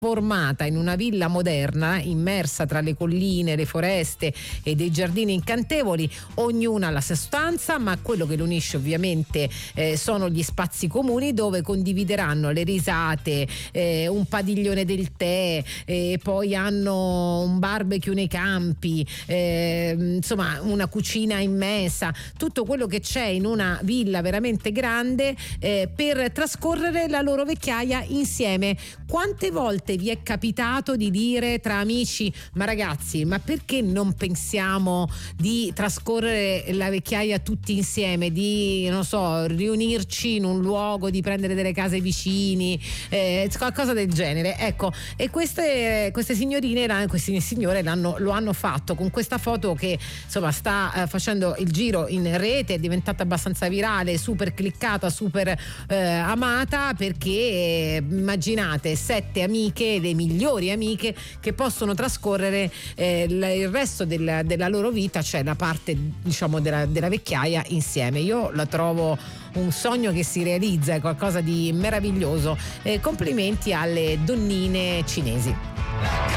trasformata in una villa moderna immersa tra le colline, le foreste e dei giardini incantevoli. Ognuna ha la sua stanza, ma quello che lo unisce ovviamente sono gli spazi comuni dove condivideranno le risate, un padiglione del tè, poi hanno un barbecue nei campi, insomma una cucina immensa, tutto quello che c'è in una villa veramente grande per trascorrere la loro vecchiaia insieme. Quante volte vi è capitato di dire tra amici: ma ragazzi, ma perché non pensiamo di trascorrere la vecchiaia tutti insieme, di non so, riunirci in un luogo, di prendere delle case vicini, qualcosa del genere. Ecco, e queste signorine, questi signore lo hanno fatto con questa foto che insomma sta facendo il giro in rete, è diventata abbastanza virale, super cliccata, super amata, perché immaginate 7 amiche, le migliori amiche, che possono trascorrere il resto della loro vita, cioè la parte diciamo della vecchiaia insieme. Io la trovo un sogno che si realizza, è qualcosa di meraviglioso. Complimenti alle donnine cinesi.